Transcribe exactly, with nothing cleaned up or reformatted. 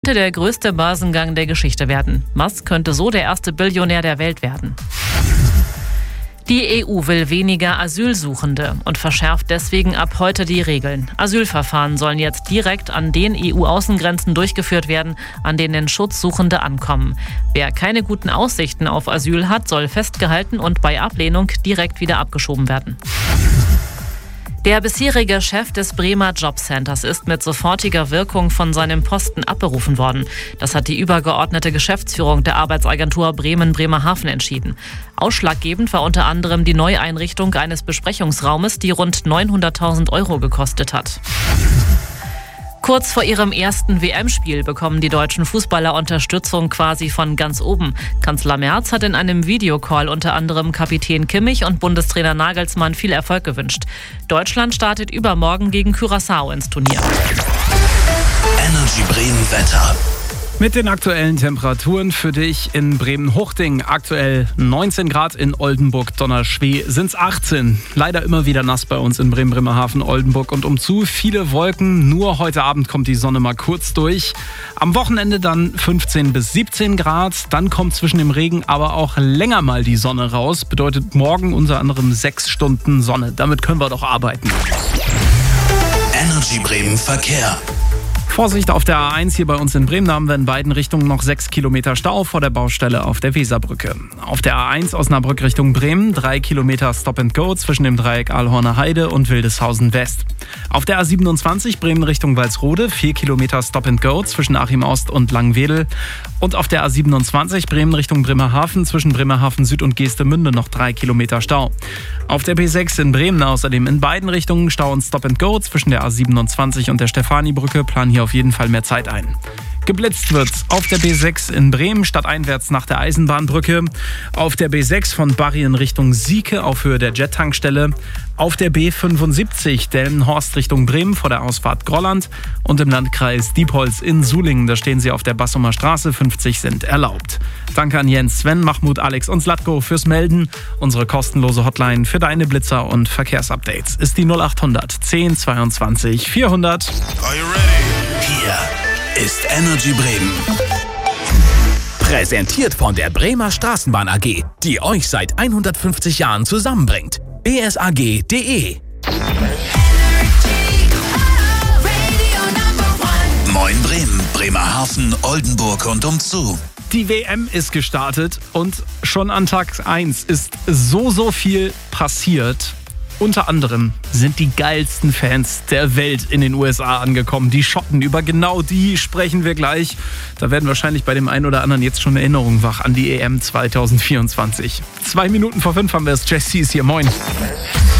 Könnte der größte Börsengang der Geschichte werden. Musk könnte so der erste Billionär der Welt werden. Die E U will weniger Asylsuchende und verschärft deswegen ab heute die Regeln. Asylverfahren sollen jetzt direkt an den E U-Außengrenzen durchgeführt werden, an denen Schutzsuchende ankommen. Wer keine guten Aussichten auf Asyl hat, soll festgehalten und bei Ablehnung direkt wieder abgeschoben werden. Der bisherige Chef des Bremer Jobcenters ist mit sofortiger Wirkung von seinem Posten abberufen worden. Das hat die übergeordnete Geschäftsführung der Arbeitsagentur Bremen-Bremerhaven entschieden. Ausschlaggebend war unter anderem die Neueinrichtung eines Besprechungsraumes, die rund neunhunderttausend Euro gekostet hat. Kurz vor ihrem ersten W M-Spiel bekommen die deutschen Fußballer Unterstützung quasi von ganz oben. Kanzler Merz hat in einem Videocall unter anderem Kapitän Kimmich und Bundestrainer Nagelsmann viel Erfolg gewünscht. Deutschland startet übermorgen gegen Curaçao ins Turnier. Energy Bremen Wetter. Mit den aktuellen Temperaturen für dich in Bremen-Huchting. Aktuell neunzehn Grad, in Oldenburg-Donnerschweh sind es achtzehn. Leider immer wieder nass bei uns in Bremen-Bremerhaven, Oldenburg und umzu. Viele Wolken, nur heute Abend kommt die Sonne mal kurz durch. Am Wochenende dann fünfzehn bis siebzehn Grad. Dann kommt zwischen dem Regen aber auch länger mal die Sonne raus. Bedeutet morgen unter anderem sechs Stunden Sonne. Damit können wir doch arbeiten. Energy Bremen Verkehr. Vorsicht auf der A eins hier bei uns in Bremen, da haben wir in beiden Richtungen noch sechs Kilometer Stau vor der Baustelle auf der Weserbrücke. Auf der A eins Osnabrück Richtung Bremen, drei Kilometer Stop and Go zwischen dem Dreieck Aalhorner Heide und Wildeshausen West. Auf der A siebenundzwanzig Bremen Richtung Walsrode, vier Kilometer Stop and Go zwischen Achim Ost und Langwedel. Und auf der A siebenundzwanzig Bremen Richtung Bremerhaven zwischen Bremerhaven Süd und Geestemünde noch drei Kilometer Stau. Auf der B sechs in Bremen außerdem in beiden Richtungen Stau und Stop and Go zwischen der A siebenundzwanzig und der Stefanibrücke, planen hier auf jeden Fall mehr Zeit ein. Geblitzt wird's auf der B sechs in Bremen, stadteinwärts nach der Eisenbahnbrücke. Auf der B sechs von Barry in Richtung Sieke auf Höhe der Jet-Tankstelle. Auf der B fünfundsiebzig Delmenhorst Richtung Bremen vor der Ausfahrt Grolland. Und im Landkreis Diepholz in Sulingen, da stehen sie auf der Bassumer Straße, fünfzig sind erlaubt. Danke an Jens, Sven, Mahmoud, Alex und Zlatko fürs Melden. Unsere kostenlose Hotline für deine Blitzer und Verkehrsupdates ist die null achthundert zehn zweiundzwanzig vierhundert. Are you ready? Hier ist Energy Bremen. Präsentiert von der Bremer Straßenbahn A G, die euch seit hundertfünfzig Jahren zusammenbringt. b s a g punkt d e. Moin Bremen, Bremerhaven, Oldenburg und umzu. Die W M ist gestartet und schon an Tag eins ist so, so viel passiert. Unter anderem sind die geilsten Fans der Welt in den U S A angekommen. Die Schotten, über genau die sprechen wir gleich. Da werden wahrscheinlich bei dem einen oder anderen jetzt schon Erinnerungen wach an die E M zwanzig vierundzwanzig. Zwei Minuten vor fünf haben wir es. Jesse ist hier, moin.